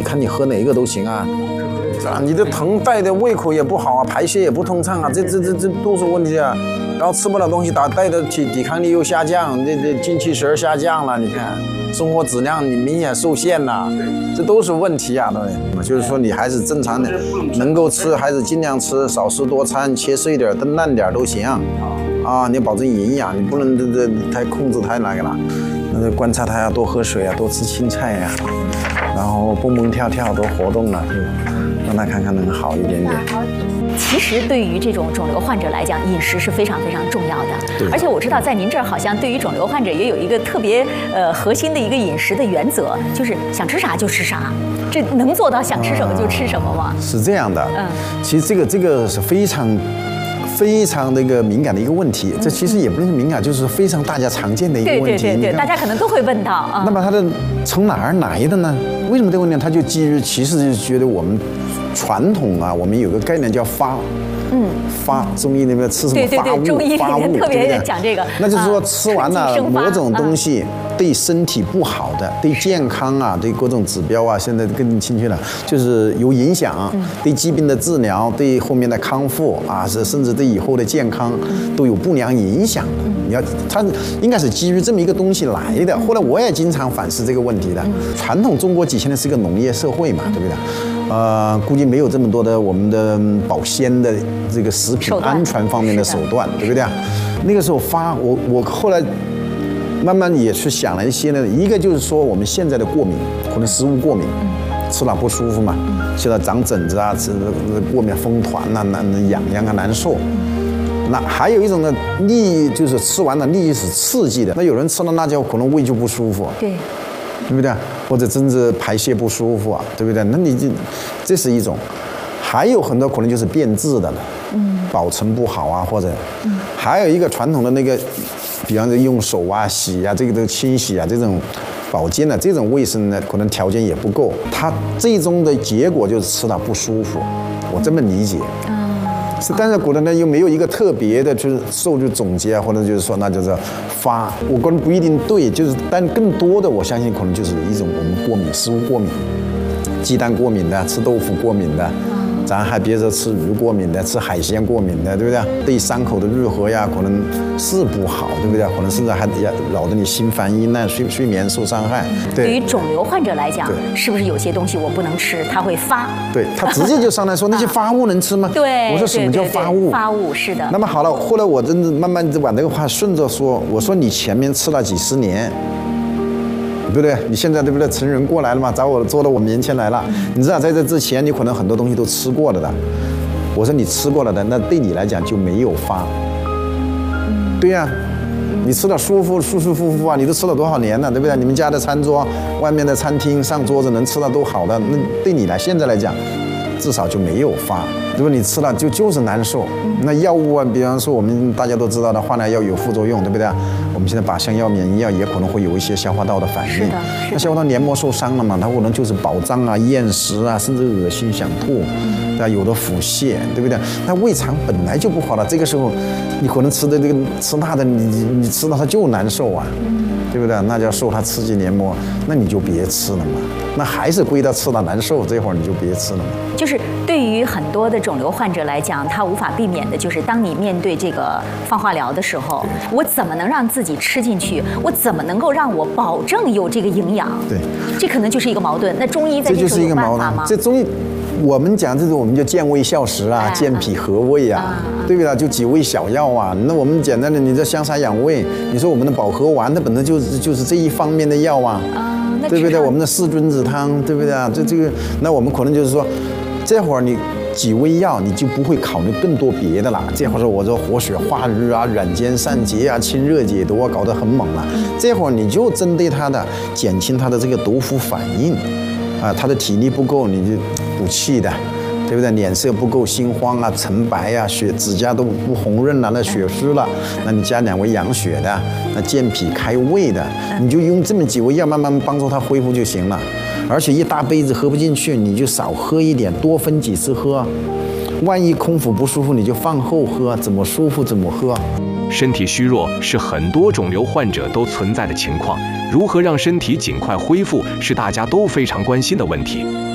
看你喝哪个都行啊。你的疼带的胃口也不好啊，排泄也不通畅啊，这都是问题啊。然后吃不了东西，带的抵抗力又下降，这精气神下降了，你看生活质量你明显受限了，这都是问题啊，对。就是说你还是正常的，能够吃还是尽量吃，少食多餐，切碎点、炖烂点都行啊。你要保证营养，你不能太控制太那个了。那观察他要多喝水啊，多吃青菜呀，然后蹦蹦跳跳多活动了，让他看看能好一点点。 其实对于这种肿瘤患者来讲，饮食是非常非常重要的。而且我知道在您这儿好像对于肿瘤患者也有一个特别核心的一个饮食的原则，就是想吃啥就吃啥。这能做到想吃什么就吃什么吗？ 是这样的。其实这个是非常的一个敏感的一个问题。这其实也不是敏感，就是非常大家常见的一个问题。 对，大家可能都会问到啊。 那么它的从哪儿来的呢？为什么这个问题？它就基于其实就觉得我们传统啊，我们有个概念叫发。中医那边吃什么发物？ 中医里面特别讲这个。 那就是说吃完了某种东西对身体不好的，对健康啊，对各种指标啊，现在更精确了，就是有影响，对疾病的治疗，对后面的康复啊，甚至对以后的健康都有不良影响的。它应该是基于这么一个东西来的。后来我也经常反思这个问题的。传统中国几千年是一个农业社会嘛，对不对？估计没有这么多的我们的保鲜的这个食品安全方面的手段，对不对？那个时候我后来慢慢也去想了一些呢，一个就是说我们现在的过敏，可能食物过敏，吃了不舒服嘛，现在长疹子啊，过敏风团啊，痒啊，难受。那还有一种呢，就是吃完了腻是刺激的，那有人吃了辣椒可能胃就不舒服，对不对？或者甚至排泄不舒服啊，对不对？那这是一种，还有很多可能就是变质的了，保存不好啊，或者还有一个传统的那个，比方说用手啊洗啊，这个都清洗啊，这种保健的这种卫生呢，可能条件也不够，它最终的结果就是吃了不舒服，我这么理解。但是古人呢又没有一个特别的，就是数据总结啊，或者就是说那就是我个人不一定对，但更多的我相信可能就是一种我们过敏，食物过敏，鸡蛋过敏的，吃豆腐过敏的，咱还别说吃鱼过敏的，吃海鲜过敏的，对不对？对伤口的愈合呀，可能是不好，对不对？可能甚至还扰得你心烦意乱，睡眠受伤害。 对于肿瘤患者来讲，是不是有些东西我不能吃，它会发？对， 他直接就上来说那些发物能吃吗？ 对， 我说什么叫发物？ 发物是的。 那么好了，后来我真的慢慢就把这个话顺着说，我说你前面吃了几十年。对不对？你现在对不对？成人过来了嘛，坐到我面前来了。你知道，在这之前，你可能很多东西都吃过了的。我说你吃过了的，那对你来讲就没有发。对呀，你吃的舒服啊，你都吃了多少年了，对不对？你们家的餐桌、外面的餐厅上桌子能吃的都好的，那对你现在来讲，至少就没有发。如果你吃了就是难受，那药物啊，比方说我们大家都知道的化疗药有副作用，对不对？我们现在靶向药、免疫药也可能会有一些消化道的反应。那消化道黏膜受伤了嘛，它可能就是饱胀啊、厌食啊，甚至恶心、想吐，有的腹泻，对不对？那胃肠本来就不好了，这个时候你可能吃的这个吃辣的，你吃到它就难受啊。对不对？那就要受它刺激黏膜，那你就别吃了嘛。那还是归到吃了难受，这会儿你就别吃了嘛。 就是对于很多的肿瘤患者来讲，他无法避免的就是当你面对这个放化疗的时候，我怎么能让自己吃进去？我怎么能够让我保证有这个营养？对，这可能就是一个矛盾。那中医在这有办法吗？ 这中医。我们讲这种，我们就健胃效食啊，健脾和胃啊，对不对？就几味小药啊。那我们简单的，你这香砂养胃，你说我们的保和丸，它本身就是这一方面的药啊，对不对？我们的四君子汤，对不对啊？这个，那我们可能就是说，这会儿你几味药，你就不会考虑更多别的了。这会儿我说活血化瘀啊，软坚散结啊，清热解毒啊，搞得很猛了。这会儿你就针对它的减轻它的这个毒副反应。他的体力不够，你就补气的，对不对？脸色不够心慌啊、沉白啊、指甲都不红润了，那血虚了，那你加2味养血的，那健脾开胃的，你就用这么几味药慢慢帮助他恢复就行了。而且一大杯子喝不进去，你就少喝一点，多分几次喝。万一空腹不舒服，你就饭后喝，怎么舒服怎么喝。 身体虚弱是很多肿瘤患者都存在的情况，如何让身体尽快恢复是大家都非常关心的问题。